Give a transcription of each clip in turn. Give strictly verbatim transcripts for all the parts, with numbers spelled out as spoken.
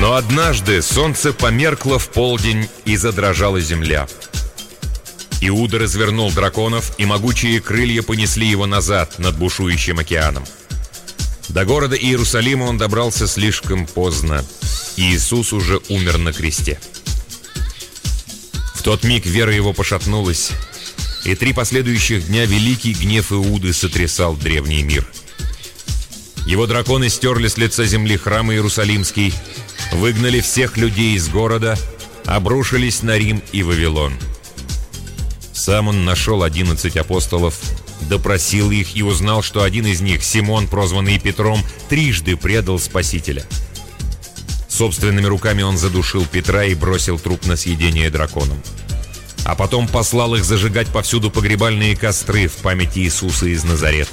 Но однажды солнце померкло в полдень, и задрожала земля. Иуда развернул драконов, и могучие крылья понесли его назад над бушующим океаном. До города Иерусалима он добрался слишком поздно. Иисус уже умер на кресте. В тот миг вера его пошатнулась, и три последующих дня великий гнев Иуды сотрясал древний мир. Его драконы стерли с лица земли храм Иерусалимский, выгнали всех людей из города, обрушились на Рим и Вавилон. Сам он нашел одиннадцать апостолов, допросил их и узнал, что один из них, Симон, прозванный Петром, трижды предал Спасителя. Собственными руками он задушил Петра и бросил труп на съедение драконам. А потом послал их зажигать повсюду погребальные костры в память Иисуса из Назарета.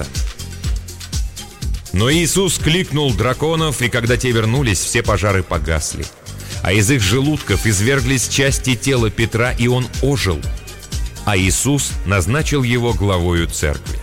Но Иисус кликнул драконов, и когда те вернулись, все пожары погасли. А из их желудков изверглись части тела Петра, и он ожил. А Иисус назначил его главою церкви.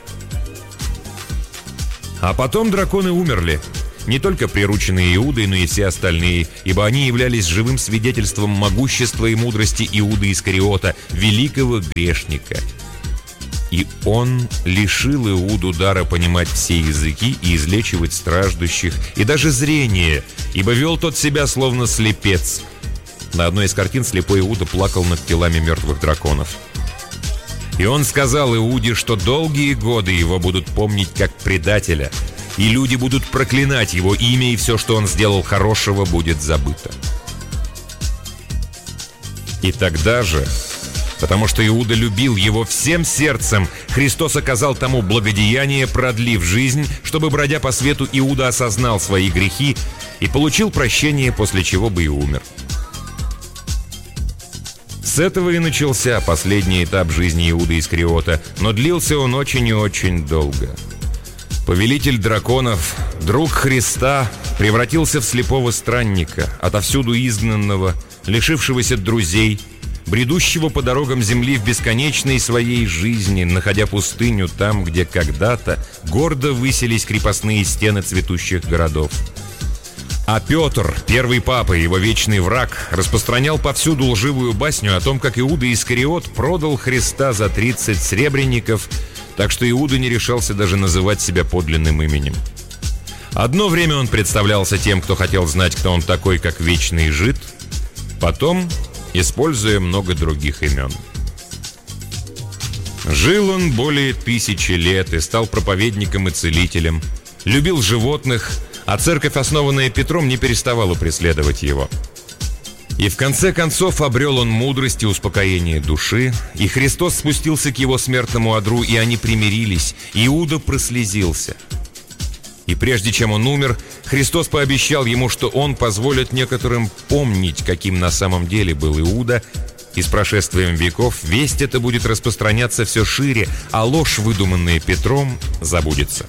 А потом драконы умерли. Не только прирученные Иудой, но и все остальные, ибо они являлись живым свидетельством могущества и мудрости Иуды Искариота, великого грешника. И он лишил Иуду дара понимать все языки и излечивать страждущих, и даже зрение, ибо вел тот себя словно слепец. На одной из картин слепой Иуда плакал над телами мертвых драконов. И он сказал Иуде, что долгие годы его будут помнить как предателя, и люди будут проклинать его имя, и все, что он сделал хорошего, будет забыто. И тогда же, потому что Иуда любил его всем сердцем, Христос оказал тому благодеяние, продлив жизнь, чтобы, бродя по свету, Иуда осознал свои грехи и получил прощение, после чего бы и умер. С этого и начался последний этап жизни Иуды Искариота, но длился он очень и очень долго. Повелитель драконов, друг Христа, превратился в слепого странника, отовсюду изгнанного, лишившегося друзей, бредущего по дорогам земли в бесконечной своей жизни, находя пустыню там, где когда-то гордо высились крепостные стены цветущих городов. А Петр, первый папа, его вечный враг, распространял повсюду лживую басню о том, как Иуда Искариот продал Христа за тридцать сребреников, так что Иуда не решался даже называть себя подлинным именем. Одно время он представлялся тем, кто хотел знать, кто он такой, как вечный жид, потом используя много других имен. Жил он более тысячи лет и стал проповедником и целителем, любил животных, а церковь, основанная Петром, не переставала преследовать его. И в конце концов обрел он мудрость и успокоение души, и Христос спустился к его смертному одру, и они примирились. Иуда прослезился. И прежде чем он умер, Христос пообещал ему, что он позволит некоторым помнить, каким на самом деле был Иуда, и с прошествием веков весть эта будет распространяться все шире, а ложь, выдуманная Петром, забудется.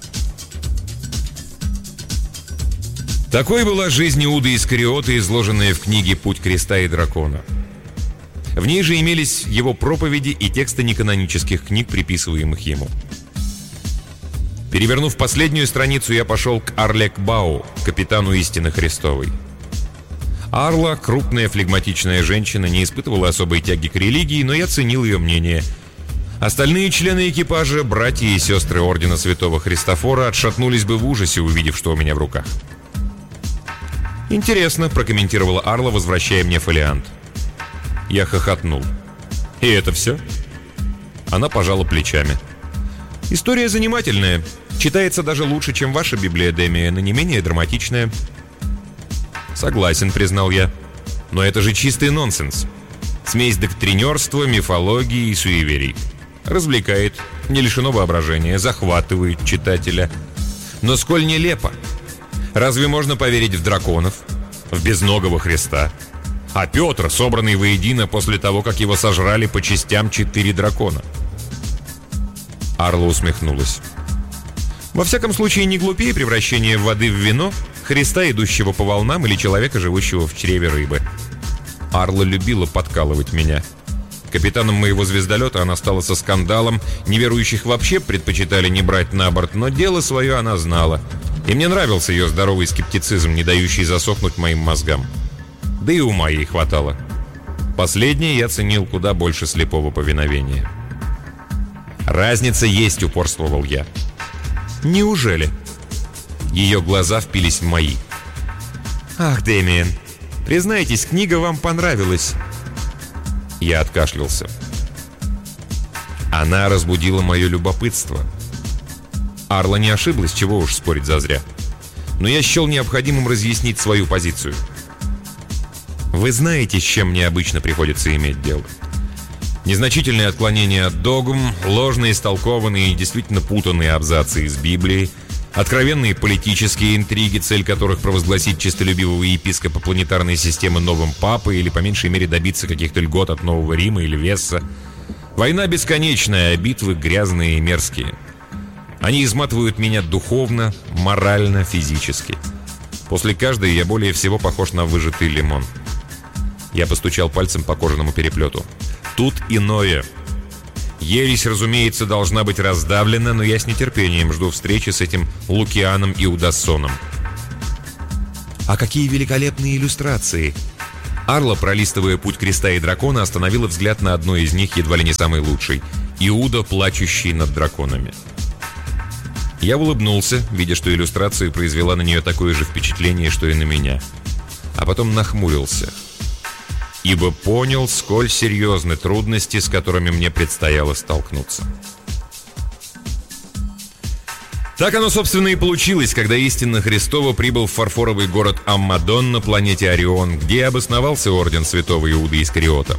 Такой была жизнь Иуды Искариота, изложенная в книге «Путь креста и дракона». В ней же имелись его проповеди и тексты неканонических книг, приписываемых ему. Перевернув последнюю страницу, я пошел к Арле Кбау, капитану истины Христовой. Арла, крупная флегматичная женщина, не испытывала особой тяги к религии, но я ценил ее мнение. Остальные члены экипажа, братья и сестры ордена Святого Христофора, отшатнулись бы в ужасе, увидев, что у меня в руках. «Интересно», — прокомментировала Арла, возвращая мне фолиант. Я хохотнул. «И это все?» Она пожала плечами. «История занимательная. Читается даже лучше, чем ваша Библия, Демия, но не менее драматичная». «Согласен», — признал я. «Но это же чистый нонсенс. Смесь доктринерства, мифологии и суеверий. Развлекает, не лишено воображения, захватывает читателя. Но сколь нелепо. Разве можно поверить в драконов, в безногого Христа? А Петр, собранный воедино после того, как его сожрали по частям четыре дракона?» Арла усмехнулась. «Во всяком случае, не глупее превращение воды в вино, Христа, идущего по волнам, или человека, живущего в чреве рыбы». Арла любила подкалывать меня. Капитаном моего звездолета она стала со скандалом. Неверующих вообще предпочитали не брать на борт, но дело свое она знала. И мне нравился ее здоровый скептицизм, не дающий засохнуть моим мозгам. Да и ума ей хватало. Последнее я ценил куда больше слепого повиновения. «Разница есть», — упорствовал я. «Неужели?» Ее глаза впились в мои. «Ах, Дэмиен, признайтесь, книга вам понравилась». Я откашлялся. Она разбудила мое любопытство. Арла не ошиблась, чего уж спорить зазря. Но я счел необходимым разъяснить свою позицию. Вы знаете, с чем мне обычно приходится иметь дело. Незначительные отклонения от догм, ложные, истолкованные и действительно путанные абзацы из Библии, откровенные политические интриги, цель которых провозгласить честолюбивого епископа планетарной системы новым папой или по меньшей мере добиться каких-то льгот от Нового Рима или Весса. Война бесконечная, а битвы грязные и мерзкие. Они изматывают меня духовно, морально, физически. После каждой я более всего похож на выжатый лимон. Я постучал пальцем по кожаному переплету. Тут иное. Ересь, разумеется, должна быть раздавлена, но я с нетерпением жду встречи с этим Лукианом и Удассоном. А какие великолепные иллюстрации! Арла, пролистывая «Путь креста и дракона», остановила взгляд на одной из них, едва ли не самой лучшей. Иуда, плачущий над драконами. Я улыбнулся, видя, что иллюстрация произвела на нее такое же впечатление, что и на меня. А потом нахмурился. Ибо понял, сколь серьезны трудности, с которыми мне предстояло столкнуться. Так оно, собственно, и получилось, когда истинно Христово прибыл в фарфоровый город Аммадон на планете Орион, где обосновался орден святого Иуды Искариота.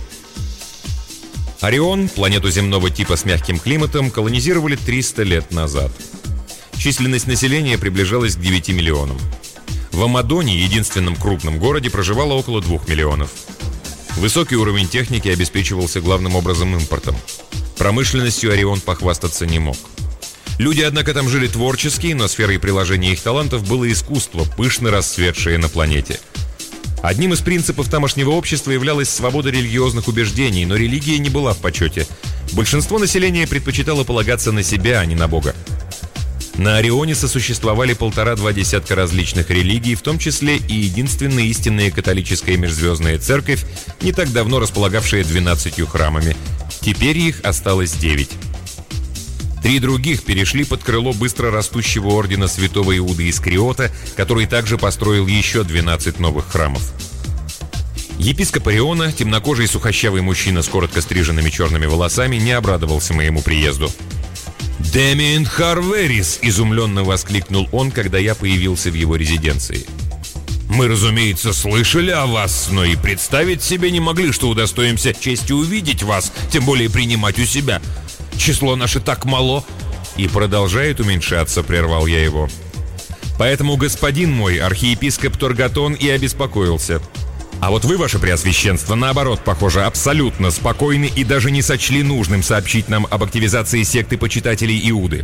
Орион, планету земного типа с мягким климатом, колонизировали триста лет назад. Численность населения приближалась к девяти миллионам. В Аммадоне, единственном крупном городе, проживало около двух миллионов. Высокий уровень техники обеспечивался главным образом импортом. Промышленностью Орион похвастаться не мог. Люди, однако, там жили творческие, но сферой приложения их талантов было искусство, пышно расцветшее на планете. Одним из принципов тамошнего общества являлась свобода религиозных убеждений, но религия не была в почете. Большинство населения предпочитало полагаться на себя, а не на Бога. На Орионе сосуществовали полтора-два десятка различных религий, в том числе и единственная истинная католическая межзвездная церковь, не так давно располагавшая двенадцатью храмами. Теперь их осталось девять. Три других перешли под крыло быстро растущего ордена святого Иуды Искариота, который также построил еще двенадцать новых храмов. Епископ Ориона, темнокожий сухощавый мужчина с коротко стриженными черными волосами, не обрадовался моему приезду. «Дэмиен Харверис!» — изумленно воскликнул он, когда я появился в его резиденции. «Мы, разумеется, слышали о вас, но и представить себе не могли, что удостоимся чести увидеть вас, тем более принимать у себя. Число наше так мало!» «И продолжает уменьшаться», — прервал я его. «Поэтому господин мой, архиепископ Торгатон, и обеспокоился. А вот вы, ваше преосвященство, наоборот, похоже, абсолютно спокойны и даже не сочли нужным сообщить нам об активизации секты почитателей Иуды».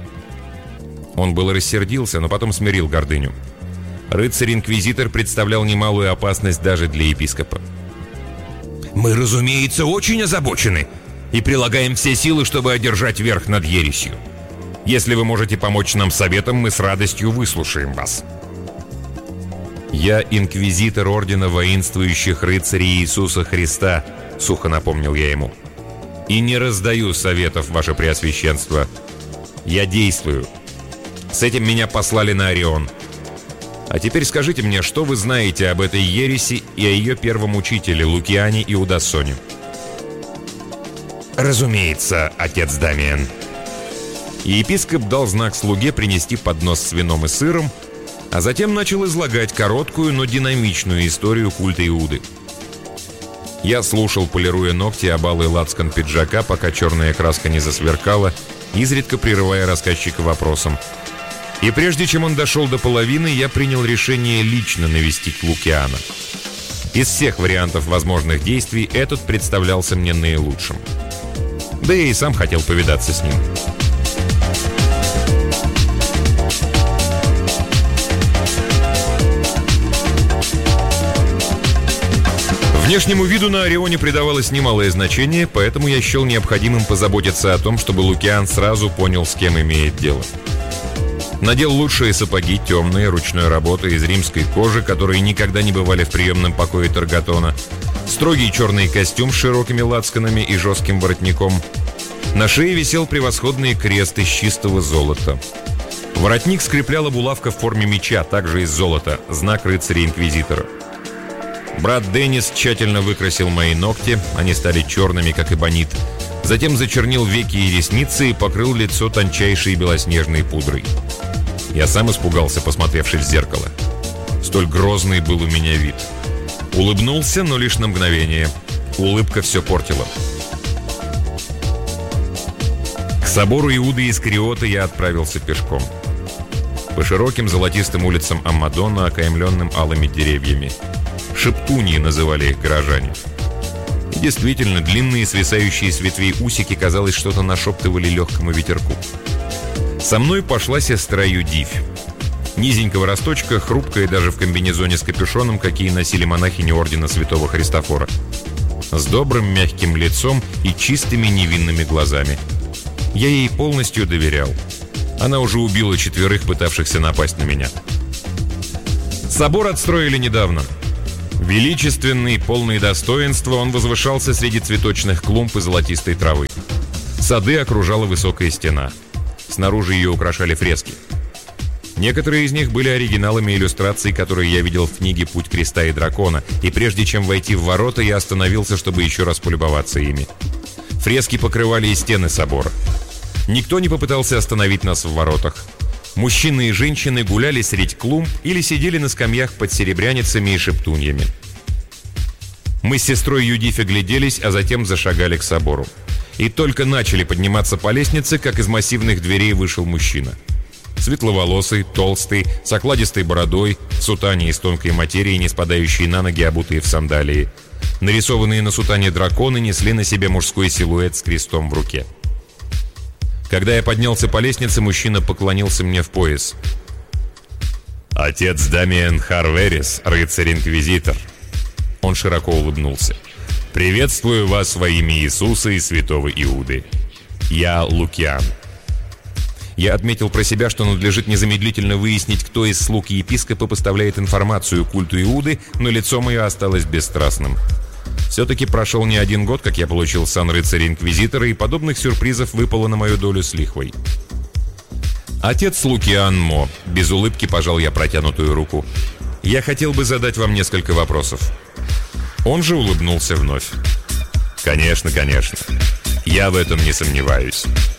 Он было рассердился, но потом смирил гордыню. Рыцарь-инквизитор представлял немалую опасность даже для епископа. «Мы, разумеется, очень озабочены и прилагаем все силы, чтобы одержать верх над ересью. Если вы можете помочь нам советом, мы с радостью выслушаем вас». «Я инквизитор ордена воинствующих рыцарей Иисуса Христа», — сухо напомнил я ему. «И не раздаю советов, ваше преосвященство. Я действую. С этим меня послали на Орион. А теперь скажите мне, что вы знаете об этой ереси и о ее первом учителе, Лукиане и Удассоне?» «Разумеется, отец Дамиен». И епископ дал знак слуге принести поднос с вином и сыром, а затем начал излагать короткую, но динамичную историю культа Иуды. Я слушал, полируя ногти об алый лацкан пиджака, пока черная краска не засверкала, изредка прерывая рассказчика вопросом. И прежде чем он дошел до половины, я принял решение лично навестить Лукиана. Из всех вариантов возможных действий этот представлялся мне наилучшим. Да я и сам хотел повидаться с ним. Внешнему виду на Орионе придавалось немалое значение, поэтому я счел необходимым позаботиться о том, чтобы Лукиан сразу понял, с кем имеет дело. Надел лучшие сапоги, темные, ручной работы из римской кожи, которые никогда не бывали в приемном покое Таргатона, строгий черный костюм с широкими лацканами и жестким воротником. На шее висел превосходный крест из чистого золота. Воротник скрепляла булавка в форме меча, также из золота, знак рыцаря-инквизитора. Брат Деннис тщательно выкрасил мои ногти, они стали черными, как эбонит. Затем зачернил веки и ресницы и покрыл лицо тончайшей белоснежной пудрой. Я сам испугался, посмотревшись в зеркало. Столь грозный был у меня вид. Улыбнулся, но лишь на мгновение. Улыбка все портила. К собору Иуды Искариота я отправился пешком. По широким золотистым улицам Аммадона, окаймленным алыми деревьями. Шептуньи называли их горожане. И действительно, длинные свисающие с ветвей усики, казалось, что-то нашептывали легкому ветерку. Со мной пошла сестра Юдивь. Низенького росточка, хрупкая даже в комбинезоне с капюшоном, какие носили монахини ордена Святого Христофора. С добрым мягким лицом и чистыми невинными глазами. Я ей полностью доверял. Она уже убила четверых, пытавшихся напасть на меня. Собор отстроили недавно. Величественный, полный достоинства, он возвышался среди цветочных клумб и золотистой травы. Сады окружала высокая стена. Снаружи ее украшали фрески. Некоторые из них были оригиналами иллюстраций, которые я видел в книге «Путь креста и дракона», и прежде чем войти в ворота, я остановился, чтобы еще раз полюбоваться ими. Фрески покрывали и стены собора. Никто не попытался остановить нас в воротах. Мужчины и женщины гуляли средь клумб или сидели на скамьях под серебряницами и шептуньями. Мы с сестрой Юдифь огляделись, а затем зашагали к собору. И только начали подниматься по лестнице, как из массивных дверей вышел мужчина. Светловолосый, толстый, с окладистой бородой, в сутане из тонкой материи, не спадающие на ноги, обутые в сандалии. Нарисованные на сутане драконы несли на себе мужской силуэт с крестом в руке. Когда я поднялся по лестнице, мужчина поклонился мне в пояс. «Отец Дамиен Харверис, рыцарь-инквизитор». Он широко улыбнулся. «Приветствую вас во имя Иисуса и святого Иуды. Я Лукиан». Я отметил про себя, что надлежит незамедлительно выяснить, кто из слуг епископа поставляет информацию культу Иуды, но лицо мое осталось бесстрастным. Все-таки прошел не один год, как я получил сан рыцаря-инквизитора, и подобных сюрпризов выпало на мою долю с лихвой. «Отец Лукиан Мо», — без улыбки пожал я протянутую руку. «Я хотел бы задать вам несколько вопросов». Он же улыбнулся вновь. «Конечно, конечно. Я в этом не сомневаюсь».